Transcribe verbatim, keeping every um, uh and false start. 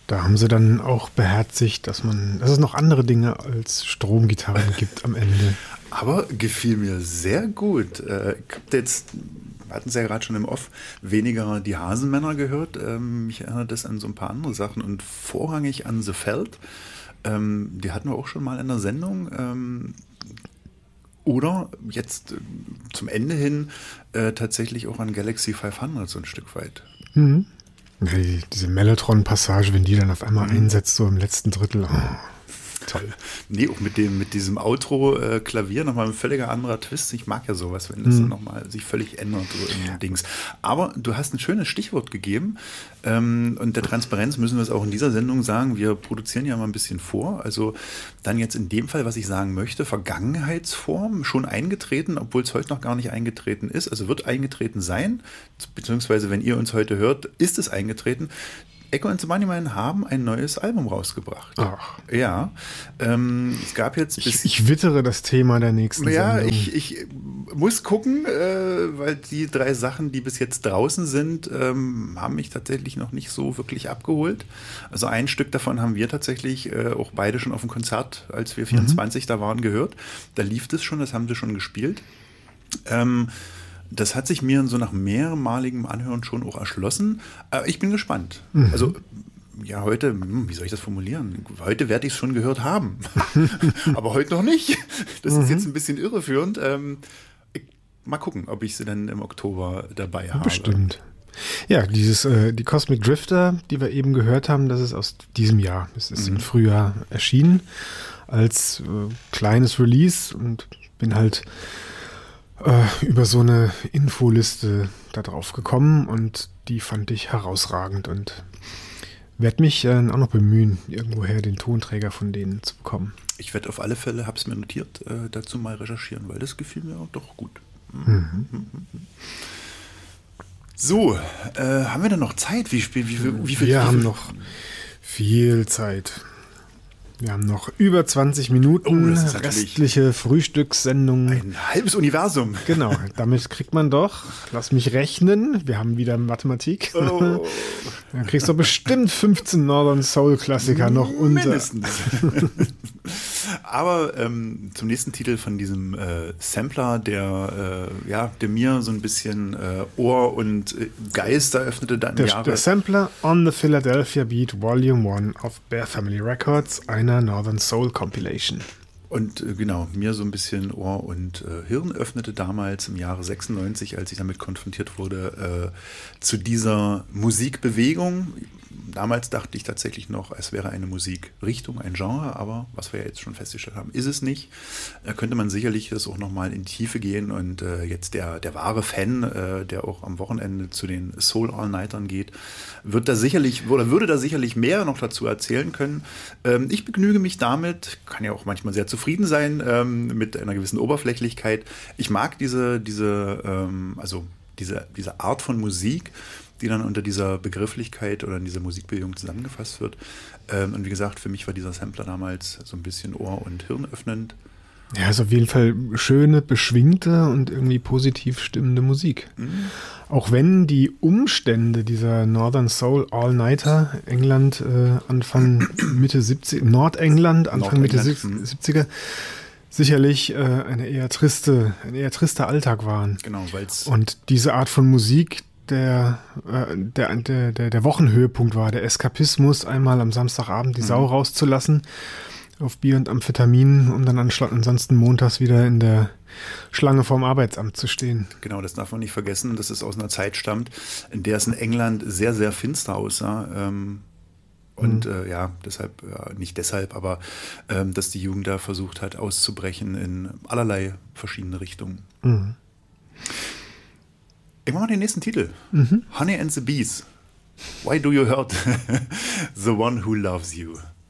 Da haben sie dann auch beherzigt, dass man, dass es noch andere Dinge als Stromgitarren gibt am Ende. Aber gefiel mir sehr gut. Äh, ich habe jetzt, wir hatten es ja gerade schon im Off, weniger die Hasenmänner gehört. Ähm, mich erinnert das an so ein paar andere Sachen und vorrangig an The Felt. Ähm, die hatten wir auch schon mal in der Sendung. Ähm, oder jetzt äh, zum Ende hin äh, tatsächlich auch an Galaxy fünfhundert so ein Stück weit. Mhm. Ja, die, diese Mellotron-Passage, wenn die dann auf einmal mhm. einsetzt, so im letzten Drittel. Oh, toll. Nee, auch mit, dem, mit diesem Outro-Klavier nochmal ein völliger anderer Twist. Ich mag ja sowas, wenn das mhm. dann nochmal sich völlig ändert so in den Dings. Aber du hast ein schönes Stichwort gegeben. Ähm, und der Transparenz müssen wir es auch in dieser Sendung sagen. Wir produzieren ja mal ein bisschen vor. Also dann jetzt in dem Fall, was ich sagen möchte, Vergangenheitsform schon eingetreten, obwohl es heute noch gar nicht eingetreten ist. Also wird eingetreten sein, beziehungsweise wenn ihr uns heute hört, ist es eingetreten. Echo and the Bunnymen haben ein neues Album rausgebracht. Ach. Ja. Ähm, es gab jetzt bis ich, ich wittere das Thema der nächsten ja, Sendung. Ja, ich, ich muss gucken, äh, weil die drei Sachen, die bis jetzt draußen sind, ähm, haben mich tatsächlich noch nicht so wirklich abgeholt. Also ein Stück davon haben wir tatsächlich äh, auch beide schon auf dem Konzert, als wir vierundzwanzig mhm. da waren, gehört. Da lief das schon, das haben sie schon gespielt. Ähm, Das hat sich mir so nach mehrmaligem Anhören schon auch erschlossen. Äh, ich bin gespannt. Mhm. Also, ja, heute, wie soll ich das formulieren? Heute werde ich es schon gehört haben. Aber heute noch nicht. Das mhm. ist jetzt ein bisschen irreführend. Ähm, ich, mal gucken, ob ich sie dann im Oktober dabei habe. Bestimmt. Ja, dieses, äh, die Cosmic Drifter, die wir eben gehört haben, das ist aus diesem Jahr. Es ist mhm. im Frühjahr erschienen als äh, kleines Release und bin halt über so eine Infoliste da drauf gekommen und die fand ich herausragend und werde mich äh, auch noch bemühen, irgendwoher den Tonträger von denen zu bekommen. Ich werde auf alle Fälle, habe es mir notiert, äh, dazu mal recherchieren, weil das gefiel mir auch doch gut. Mhm. Mhm. So, äh, haben wir denn noch Zeit? Wie, wie, wie, wie, wie viel, wir wie haben viel? noch viel Zeit. Wir haben noch über zwanzig Minuten, oh, restliche Frühstückssendung. Ein halbes Universum. Genau, damit kriegt man doch, lass mich rechnen, wir haben wieder Mathematik. Oh. Dann kriegst du bestimmt fünfzehn Northern Soul Klassiker noch unter. Mindestens. Aber ähm, zum nächsten Titel von diesem äh, Sampler, der, äh, ja, der mir so ein bisschen äh, Ohr und äh, Geist eröffnete dann der, Jahre. Der Sampler on the Philadelphia Beat Volume one of Bear Family Records, einer Northern Soul Compilation. Und äh, genau, mir so ein bisschen Ohr und äh, Hirn öffnete damals im Jahre sechsundneunzig, als ich damit konfrontiert wurde, äh, zu dieser Musikbewegung. Damals dachte ich tatsächlich noch, es wäre eine Musikrichtung, ein Genre, aber was wir ja jetzt schon festgestellt haben, ist es nicht. Da könnte man sicherlich das auch nochmal in die Tiefe gehen und äh, jetzt der, der wahre Fan, äh, der auch am Wochenende zu den Soul All-Nightern geht, wird da sicherlich, oder würde da sicherlich mehr noch dazu erzählen können. Ähm, ich begnüge mich damit, kann ja auch manchmal sehr zufrieden sein, ähm, mit einer gewissen Oberflächlichkeit. Ich mag diese, diese, ähm, also diese, diese Art von Musik, die dann unter dieser Begrifflichkeit oder in dieser Musikbildung zusammengefasst wird. Ähm, und wie gesagt, für mich war dieser Sampler damals so ein bisschen Ohr- und Hirn öffnend. Ja, ist auf jeden Fall schöne, beschwingte und irgendwie positiv stimmende Musik. Mhm. Auch wenn die Umstände dieser Northern Soul All-Nighter, England, äh, Anfang, Mitte siebziger, Nordengland, Anfang, Mitte siebziger, sicherlich äh, eine eher triste, ein eher trister Alltag waren. Genau, weil's und diese Art von Musik, Der, äh, der, der, der, der Wochenhöhepunkt war, der Eskapismus, einmal am Samstagabend die mhm. Sau rauszulassen auf Bier und Amphetamin, um dann ansonsten montags wieder in der Schlange vorm Arbeitsamt zu stehen. Genau, das darf man nicht vergessen, dass es aus einer Zeit stammt, in der es in England sehr, sehr finster aussah. Ähm, und mhm. äh, ja, deshalb, ja, nicht deshalb, aber ähm, dass die Jugend da versucht hat, auszubrechen in allerlei verschiedene Richtungen. Mhm. Ich mache mal den nächsten Titel. Mhm. Honey and the Bees. Why do you hurt the one who loves you?